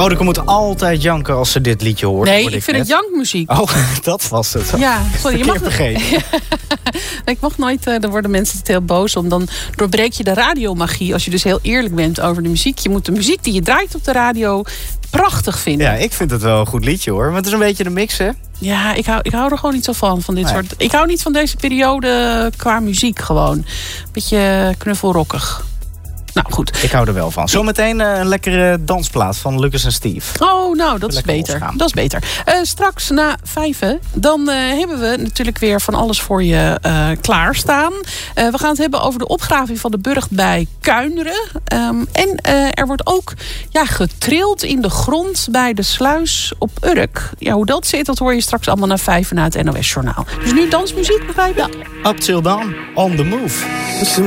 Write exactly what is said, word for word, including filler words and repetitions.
Rodeke moet altijd janken als ze dit liedje hoort. Nee, ik ik vind net. het jankmuziek. Oh, dat was het. Ja, sorry, je mag vergeten. ik mag nooit, uh, daar worden mensen het heel boos om. Dan doorbreek je de radiomagie als je dus heel eerlijk bent over de muziek. Je moet de muziek die je draait op de radio prachtig vinden. Ja, ik vind het wel een goed liedje hoor. Maar het is een beetje de mix, hè? Ja, ik hou, ik hou er gewoon niet zo van. van dit Nee. soort. Ik hou niet van deze periode qua muziek gewoon. Beetje knuffelrockig. Nou, goed. Ik hou er wel van. Zometeen uh, een lekkere dansplaat van Lucas en Steve. Oh, nou, dat is Lekker beter. losgaan. Dat is beter. Uh, straks na vijven, dan uh, hebben we natuurlijk weer van alles voor je uh, klaarstaan. Uh, we gaan het hebben over de opgraving van de burcht bij Kuinderen. Um, en uh, er wordt ook ja, getrild in de grond bij de sluis op Urk. Ja, hoe dat zit, dat hoor je straks allemaal na vijven na het N O S-journaal. Dus nu dansmuziek, begrijp je? Up till dawn, on the move.